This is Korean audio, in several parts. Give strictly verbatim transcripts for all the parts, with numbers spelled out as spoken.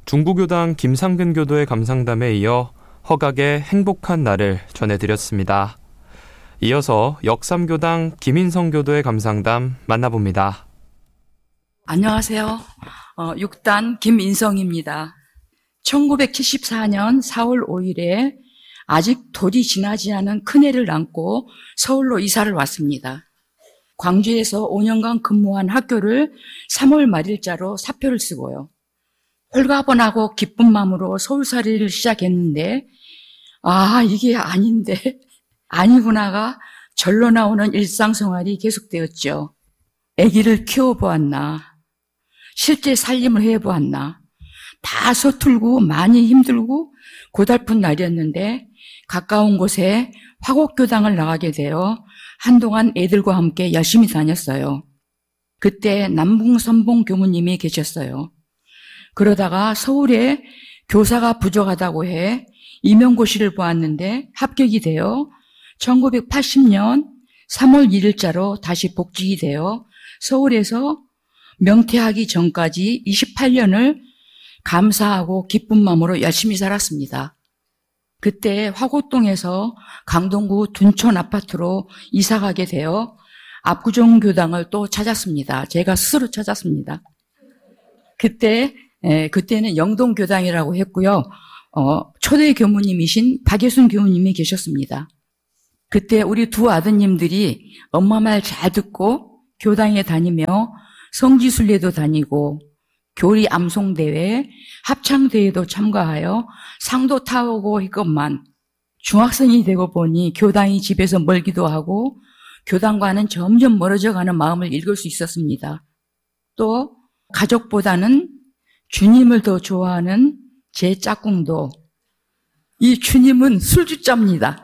중부교당 김상근 교도의 감상담에 이어 허각의 행복한 날을 전해드렸습니다. 이어서 역삼교당 김인성 교도의 감상담 만나봅니다. 안녕하세요. 어, 육 단 김인성입니다. 천구백칠십사 년 사월 오일에 아직 돌이 지나지 않은 큰애를 안고 서울로 이사를 왔습니다. 광주에서 오 년간 근무한 학교를 삼월 말일자로 사표를 쓰고요. 홀가분하고 기쁜 마음으로 서울살이를 시작했는데 아 이게 아닌데 아니구나가 절로 나오는 일상생활이 계속되었죠. 아기를 키워보았나 실제 살림을 해보았나 다 서툴고 많이 힘들고 고달픈 날이었는데 가까운 곳에 화곡교당을 나가게 되어 한동안 애들과 함께 열심히 다녔어요. 그때 남궁선봉 교무님이 계셨어요. 그러다가 서울에 교사가 부족하다고 해 임용고시를 보았는데 합격이 되어 천구백팔십 년 삼월 일일자로 다시 복직이 되어 서울에서 명퇴하기 전까지 이십팔 년을 감사하고 기쁜 마음으로 열심히 살았습니다. 그때 화곡동에서 강동구 둔촌 아파트로 이사가게 되어 압구정 교당을 또 찾았습니다. 제가 스스로 찾았습니다. 그때 에, 그때는 영동교당이라고 했고요. 어, 초대 교무님이신 박예순 교무님이 계셨습니다. 그때 우리 두 아드님들이 엄마 말 잘 듣고 교당에 다니며 성지순례도 다니고 교리 암송대회, 합창대회도 참가하여 상도 타오고 했건만 중학생이 되고 보니 교당이 집에서 멀기도 하고 교당과는 점점 멀어져가는 마음을 읽을 수 있었습니다. 또 가족보다는 주님을 더 좋아하는 제 짝꿍도 이 주님은 술주자입니다.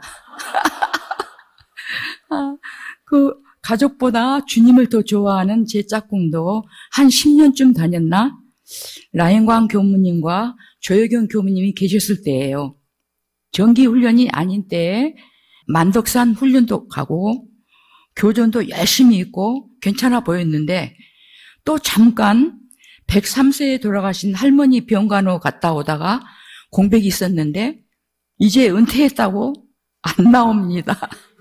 아, 그 가족보다 주님을 더 좋아하는 제 짝꿍도 한 십 년쯤 다녔나? 라인광 교무님과 조혜경 교무님이 계셨을 때예요. 정기훈련이 아닌 때에 만덕산 훈련도 가고 교전도 열심히 있고 괜찮아 보였는데 또 잠깐 백삼 세에 돌아가신 할머니 병간호 갔다 오다가 공백이 있었는데 이제 은퇴했다고 안 나옵니다.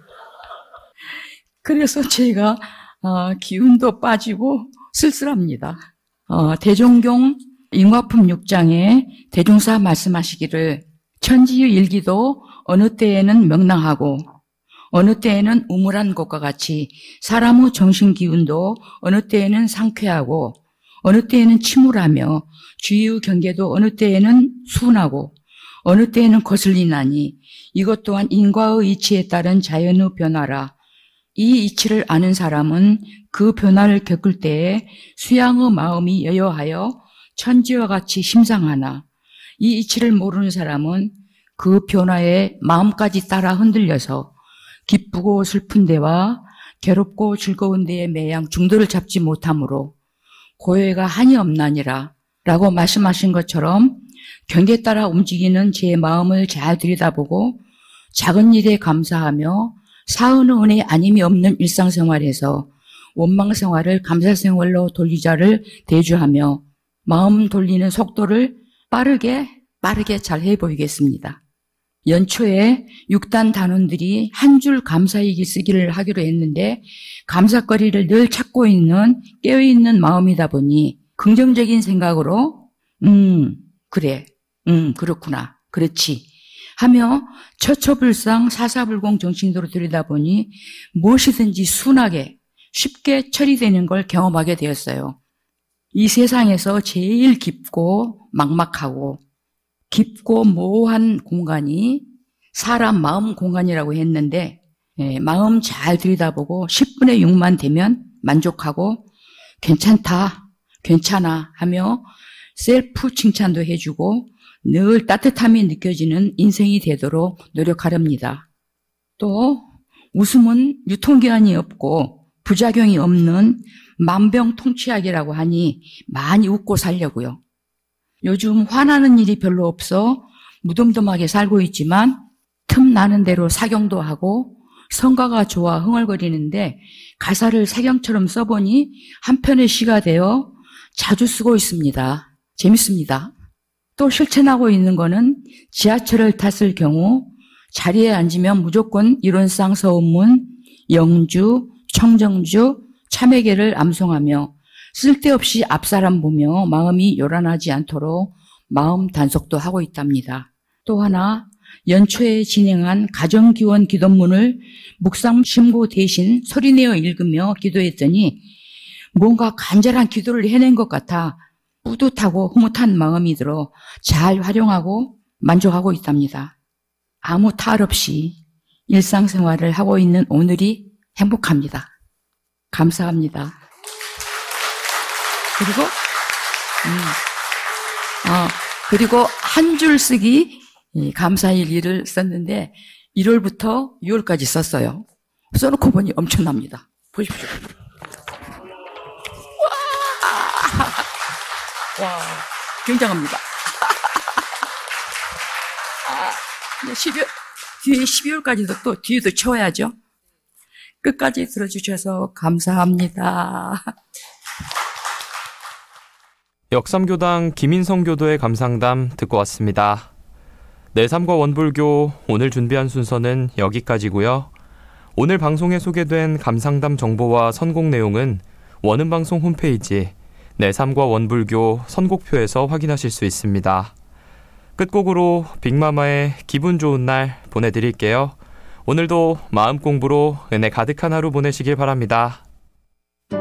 그래서 제가 어, 기운도 빠지고 쓸쓸합니다. 어, 대종경 인과품 육 장에 대종사 말씀하시기를 천지의 일기도 어느 때에는 명랑하고 어느 때에는 우물한 것과 같이 사람의 정신기운도 어느 때에는 상쾌하고 어느 때에는 침울하며 주의의 경계도 어느 때에는 순하고 어느 때에는 거슬리나니 이것 또한 인과의 이치에 따른 자연의 변화라. 이 이치를 아는 사람은 그 변화를 겪을 때에 수양의 마음이 여여하여 천지와 같이 심상하나 이 이치를 모르는 사람은 그 변화에 마음까지 따라 흔들려서 기쁘고 슬픈 데와 괴롭고 즐거운 데에 매양 중도를 잡지 못하므로 고해가 한이 없나니라 라고 말씀하신 것처럼 경계에 따라 움직이는 제 마음을 잘 들여다보고 작은 일에 감사하며 사은의 은혜 아님이 없는 일상생활에서 원망생활을 감사생활로 돌리자를 대주하며 마음 돌리는 속도를 빠르게 빠르게 잘 해보이겠습니다. 연초에 육 단 단원들이 한 줄 감사일기 쓰기를 하기로 했는데 감사거리를 늘 찾고 있는 깨어있는 마음이다 보니 긍정적인 생각으로 음 그래 음 그렇구나 그렇지 하며 처처불상 사사불공 정신도로 들여다보니 무엇이든지 순하게 쉽게 처리되는 걸 경험하게 되었어요. 이 세상에서 제일 깊고 막막하고 깊고 모호한 공간이 사람 마음 공간이라고 했는데 예, 마음 잘 들여다보고 십분의 육만 되면 만족하고 괜찮다, 괜찮아 하며 셀프 칭찬도 해주고 늘 따뜻함이 느껴지는 인생이 되도록 노력하렵니다. 또 웃음은 유통기한이 없고 부작용이 없는 만병통치약이라고 하니 많이 웃고 살려고요. 요즘 화나는 일이 별로 없어 무덤덤하게 살고 있지만 틈나는 대로 사경도 하고 성가가 좋아 흥얼거리는데 가사를 사경처럼 써보니 한 편의 시가 되어 자주 쓰고 있습니다. 재밌습니다. 또 실천하고 있는 거는 지하철을 탔을 경우 자리에 앉으면 무조건 이론상 서운문, 영주, 청정주, 참회계를 암송하며 쓸데없이 앞사람 보며 마음이 요란하지 않도록 마음 단속도 하고 있답니다. 또 하나 연초에 진행한 가정기원 기도문을 묵상 신고 대신 소리내어 읽으며 기도했더니 뭔가 간절한 기도를 해낸 것 같아 뿌듯하고 흐뭇한 마음이 들어 잘 활용하고 만족하고 있답니다. 아무 탈 없이 일상생활을 하고 있는 오늘이 행복합니다. 감사합니다. 그리고 음, 어, 그리고 한 줄 쓰기 감사일 일을 썼는데 일월부터 유월까지 썼어요. 써놓고 보니 엄청납니다. 보십시오. 와, 와 굉장합니다. 아, 십이월, 뒤에 십이월까지도 또 뒤에도 채워야죠. 끝까지 들어주셔서 감사합니다. 역삼교당 김인성 교도의 감상담 듣고 왔습니다. 내삼과 원불교 오늘 준비한 순서는 여기까지고요. 오늘 방송에 소개된 감상담 정보와 선곡 내용은 원음방송 홈페이지 내삼과 원불교 선곡표에서 확인하실 수 있습니다. 끝곡으로 빅마마의 기분 좋은 날 보내드릴게요. 오늘도 마음 공부로 은혜 가득한 하루 보내시길 바랍니다.